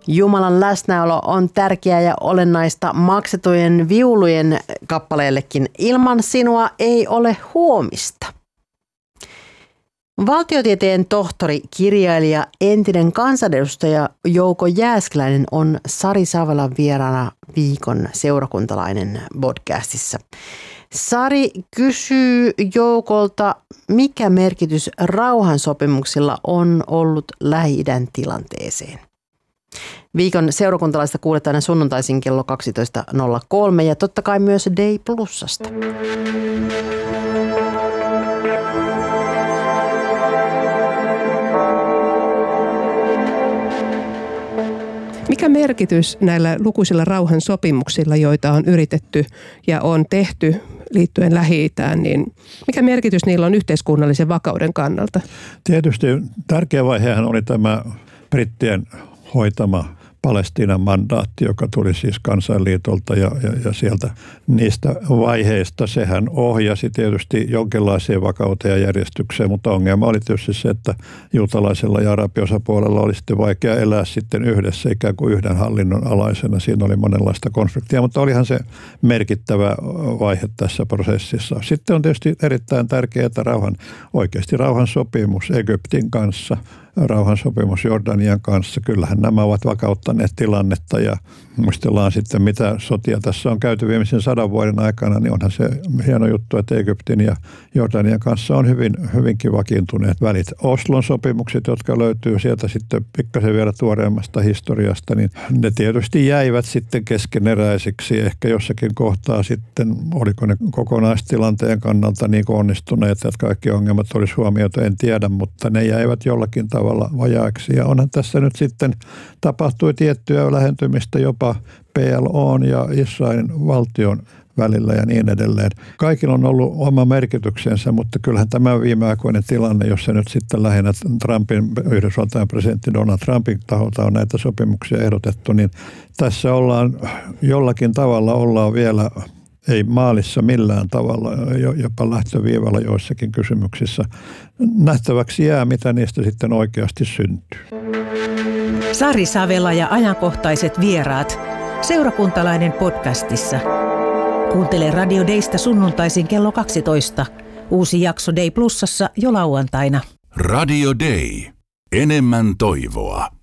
Jumalan läsnäolo on tärkeää ja olennaista maksetujen viulujen kappaleellekin. Ilman sinua ei ole huomista. Valtiotieteen tohtori, kirjailija, entinen kansanedustaja Jouko Jääskeläinen on Sari Savelan vieraana viikon seurakuntalainen podcastissa. Sari kysyy Joukolta, mikä merkitys rauhansopimuksilla on ollut Lähi-idän tilanteeseen. Viikon seurakuntalaista kuulet aina sunnuntaisin kello 12.03 ja totta kai myös Day Plusasta. Mikä merkitys näillä lukuisilla rauhansopimuksilla, joita on yritetty ja on tehty liittyen Lähi-itään, niin mikä merkitys niillä on yhteiskunnallisen vakauden kannalta? Tietysti tärkeä vaihehan oli tämä brittien hoitama Palestiinan mandaatti, joka tuli siis Kansainliitolta ja sieltä niistä vaiheista. Sehän ohjasi tietysti jonkinlaiseen vakauteen ja järjestykseen, mutta ongelma oli tietysti se, että juutalaisella ja arabiosapuolella oli sitten vaikea elää sitten yhdessä ikään kuin yhden hallinnon alaisena. Siinä oli monenlaista konfliktia, mutta olihan se merkittävä vaihe tässä prosessissa. Sitten on tietysti erittäin tärkeää, että oikeasti rauhansopimus Egyptin kanssa, rauhansopimus Jordanian kanssa. Kyllähän nämä ovat vakauttaneet tilannetta ja muistellaan sitten, mitä sotia tässä on käyty viimeisen 100 vuoden aikana, niin onhan se hieno juttu, että Egyptin ja Jordanian kanssa on hyvinkin vakiintuneet välit. Oslon sopimukset, jotka löytyy sieltä sitten pikkasen vielä tuoreemmasta historiasta, niin ne tietysti jäivät sitten keskeneräisiksi. Ehkä jossakin kohtaa sitten, oliko ne kokonaistilanteen kannalta niin onnistuneet, että kaikki ongelmat olisi huomioitu, en tiedä, mutta ne jäivät jollakin tavalla vajaiksi. Ja onhan tässä nyt sitten tapahtui tiettyä lähentymistä jopa PLO:n ja Israelin valtion välillä ja niin edelleen. Kaikilla on ollut oma merkityksensä, mutta kyllähän tämä viimeaikoinen tilanne, jossa nyt sitten lähinnä Yhdysvaltain presidentti Donald Trumpin taholta on näitä sopimuksia ehdotettu, niin tässä jollakin tavalla vielä ei maalissa millään tavalla, jopa lähtöviivalla joissakin kysymyksissä. Nähtäväksi jää, mitä niistä sitten oikeasti syntyy. Sari Savela ja ajankohtaiset vieraat seurakuntalainen podcastissa. Kuuntele Radio Daysta sunnuntaisin kello 12. Uusi jakso Day Plusassa jo lauantaina. Radio Day. Enemmän toivoa.